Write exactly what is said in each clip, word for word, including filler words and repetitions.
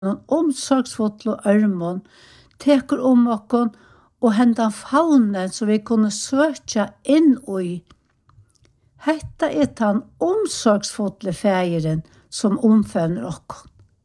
omsorgsfulle ørmån, teker om okken og hendan faunen så vi kunne søke inn i. Hetta er den omsorgsfulle feiren som omfevner okken.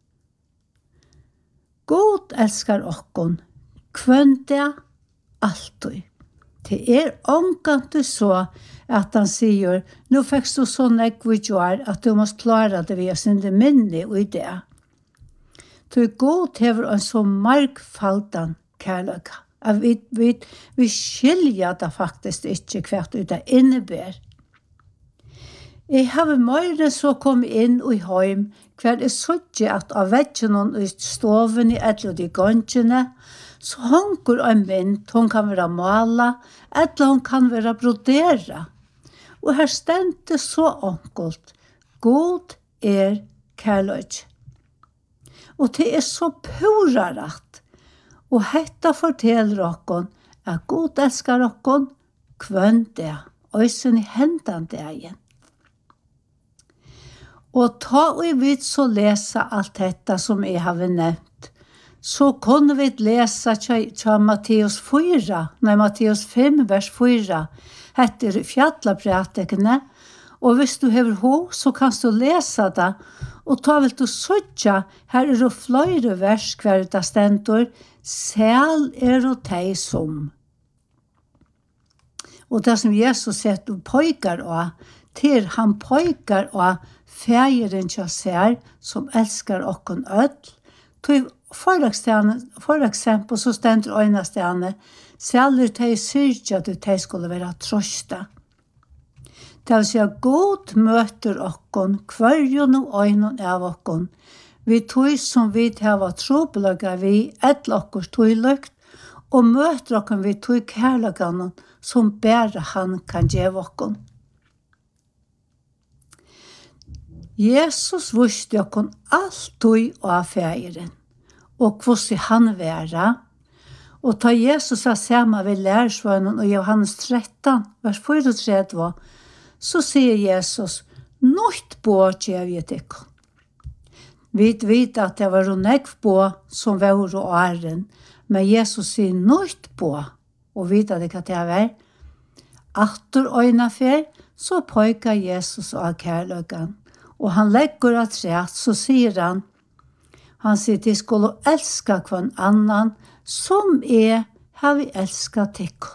God elskar okken, kvønte alltid. Det er omgant så at han sier, nå fikk du sånn ekvidjør at du måtte klare det ved å synde minne i det. Så god hever en så markfaldan kærløyga. Vi, vi, vi skiljer det faktisk ikke hvert ut det innebär. Jeg har mer så kommet inn i heim, hver er sånn at av vekkene i stoven i eller de gongene, så hanker en mynd, hun kan være mala, eller hun kan være brodera. Og her stendte så enkelt, god er kærløyg. Og det er så pura rett. Og hetta forteller okkon at god elskar okkon kvønn det, og sin i hendan det igjen. Og ta og vi så lesa alt detta som jeg har nevnt, så kunne vi lesa tja Matteus fyra, nei Matteus fem vers fyra, heter fjallapratekene, og hvis du hever ho, så kan du lesa det, og ta vel du søtja, her er det flere vers hver det stendur, sel er og teg som. Og det som Jesus setter pojkar av, til han pojkar av fægeren til seg som elskar okkon ødel. For eksempel så stender øyne stene, selger til syrja at de skulle være trøsta. Det vil si at god møter okkon, kvarjon og øyne av okkon, vi tog som vi har trobelaga vi et okkurs toglykt, og møter okkon vi tog kærlagane som bare han kan gjøre okkon. Jesus visste okkon alltid av feiren, og hvordan han være. Og ta Jesus av sammen ved lærersvønnen og Johannes tretton, vers fyrtretton, så sier Jesus, «Nått på gjør jeg til». Vi vet at det var nekv på som var og æren, men Jesus sier «Nått på», og vet at det hva det var. Atter øyne fer, så pøyker Jesus av kærløkken. Og han legger at rett, så sier han, han sier, de skulle elske hver annan, som er, har vi elsket tikk.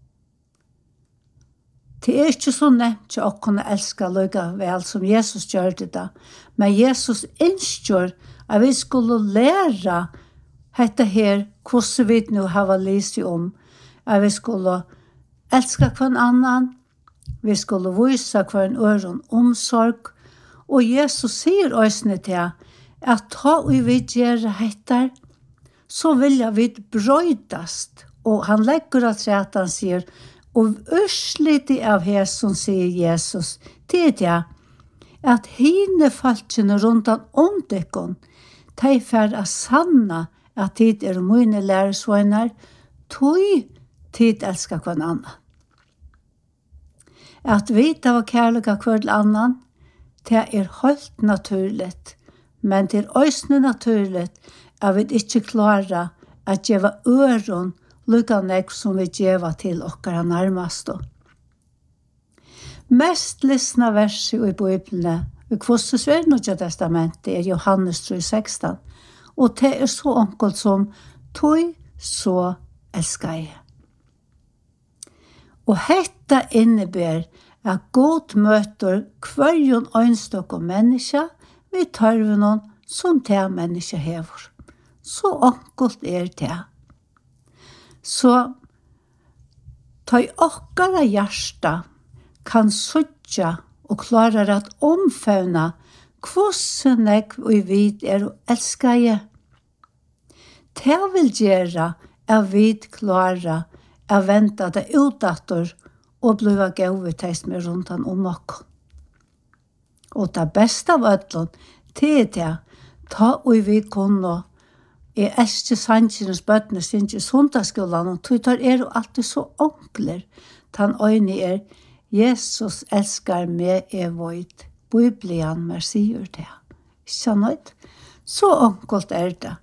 Det er ikke så nevnt å kunne elske lykke vel som Jesus gjør det da, men Jesus ønsker at vi skulle lære dette her, hvordan vi nå har lyst om, at vi skulle elske hver annan, vi skulle vise hver en øren omsorg, og Jesus sier også til at ta og vi gjør dette, så vil jeg vi brøydast. Og han legger at han sier, og ørslitt av her som sier Jesus, det er det, at hine falskene rundt om dekken, de fer å sanna at tid er mine læresvønner, tog tid elsker hver annan. At vite hva kærlighet hver annan, det er helt naturligt, men det er også naturligt at vi ikke klarer at gjøre øren lukka nek som vi gjør til okkara nærmeste. Mest lysna verset i Bibelen, i Kvosses Vernoja testamentet, er Johannes tre seksten, og det er så enkelt som «Tog så elsker jeg». Og dette innebærer at god møter hverjon øynstokk og menneske vi tarver noen som det menneske hever. Så enkelt er det. Så ta i okkara hjärsta kan søtja og klarer at omfevna hvordan jeg og vid er å elske jeg. Det vil gjøre at vi klarer å vente det utdatter og blive gode teist med rundt han om oss. Og det beste av ødelen, det er det, ta og vi kunne, jeg elsker sannsynens bøttene, synes i sundagsskolen, og tog tar er jo alltid så onkler. Den øyne er, Jesus elskar meg er vøyd. Bibelen mer sier det. Ikke nøyd. Så enkelt er det.